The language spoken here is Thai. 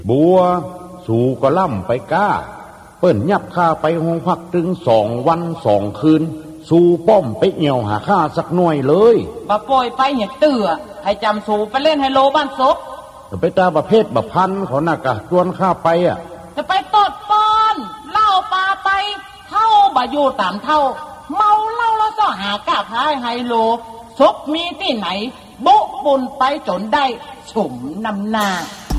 บัวสู่ก็ล่ำไปก้าเปิ้นยับข้าไปห้องพักถึง2 วัน 2 คืนสู่ป้อมไปเหี่ยวหาข้าสักหน่อยเลยบ่ปล่อยไปเหี่ยเตื้อให้จำสู่ไปเล่นไฮโลบ้านซบไปตาประเภทบะพันเขาน่ะกะชวนข้าไปอ่ะจะไปตดปอนเล่าปลาไปเท่าบ่อยู่ตามเท่าเมาเหล้าแล้วก็หากาพายไฮโลซบมีที่ไหนบุปุ่นไปจนได้สมนำหน้า